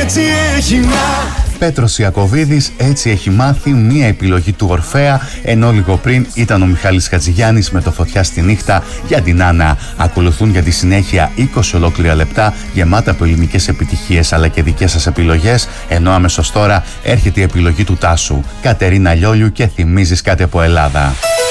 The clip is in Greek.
έτσι έχει να. Πέτρος Ιακωβίδης, έτσι έχει μάθει, μία επιλογή του Ορφέα, ενώ λίγο πριν ήταν ο Μιχάλης Χατζηγιάννης με το Φωτιά στη νύχτα για την Άννα. Ακολουθούν για τη συνέχεια 20 ολόκληρα λεπτά γεμάτα από ελληνικές επιτυχίες αλλά και δικές σας επιλογές, ενώ αμέσως τώρα έρχεται η επιλογή του Τάσου, Κατερίνα Λιόλιου και Θυμίζεις κάτι από Ελλάδα.